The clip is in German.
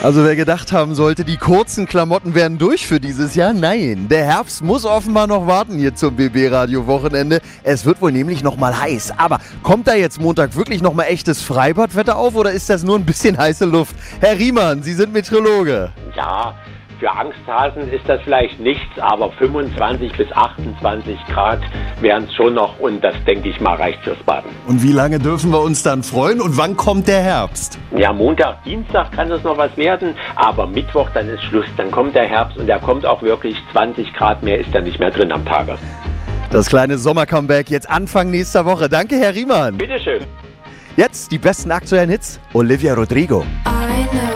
Also wer gedacht haben sollte, die kurzen Klamotten wären durch für dieses Jahr, nein. Der Herbst muss offenbar noch warten hier zum BB-Radio-Wochenende. Es wird wohl nämlich noch mal heiß. Aber kommt da jetzt Montag wirklich noch mal echtes Freibadwetter auf oder ist das nur ein bisschen heiße Luft? Herr Riemann, Sie sind Meteorologe. Ja, für Angsthasen ist das vielleicht nichts, aber 25 bis 28 Grad wären es schon noch und das, denke ich mal, reicht fürs Baden. Und wie lange dürfen wir uns dann freuen und wann kommt der Herbst? Ja, Montag, Dienstag kann es noch was werden, aber Mittwoch, dann ist Schluss, dann kommt der Herbst und der kommt auch wirklich 20 Grad mehr, ist dann nicht mehr drin am Tage. Das kleine Sommercomeback jetzt Anfang nächster Woche. Danke, Herr Riemann. Bitteschön. Jetzt die besten aktuellen Hits. Olivia Rodrigo.